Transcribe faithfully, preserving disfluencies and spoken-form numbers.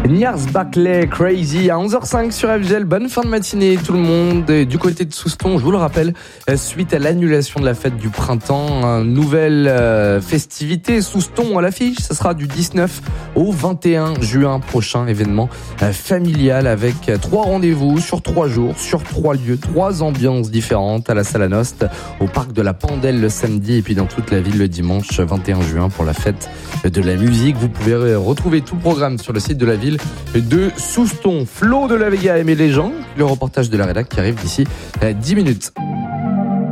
Niars Barclay, Crazy, à onze heures cinq sur F G L. Bonne fin de matinée tout le monde. Et du côté de Souston, je vous le rappelle, suite à l'annulation de la fête du printemps, une nouvelle euh, festivité Souston à l'affiche. Ce sera du dix-neuf au vingt et un juin prochain, événement euh, familial avec trois rendez-vous sur trois jours, sur trois lieux, trois ambiances différentes à la Salle Anost, au parc de la Pandelle le samedi et puis dans toute la ville le dimanche vingt et un juin pour la fête de la musique. Vous pouvez retrouver tout le programme sur le site de la ville de Souston. Flo de la Vega et mes légendes, le reportage de la rédac qui arrive d'ici dix minutes.